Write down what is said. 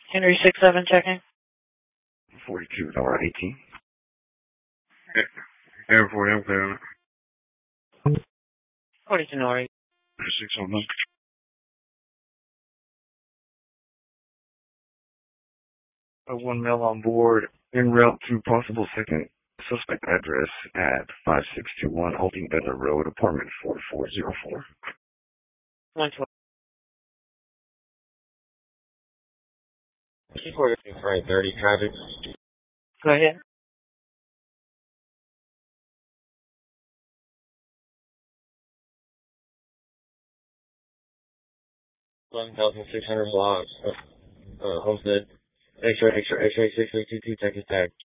Henry 67 checking. 42, $18. Airport, I'm clear on it. 42 Nori. 609. One male on board en route to possible second suspect address at 5621 Holding Bella Road, apartment 4404. 112. Right, 30 traffic. Go ahead. 1,600 blocks. Homestead. X-ray 6322, Texas tag.